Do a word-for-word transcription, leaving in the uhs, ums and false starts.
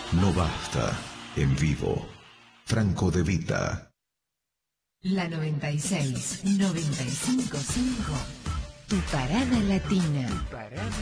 No basta. En vivo. Franco De Vita. La noventa y seis, noventa y cinco punto cinco. Tu parada latina.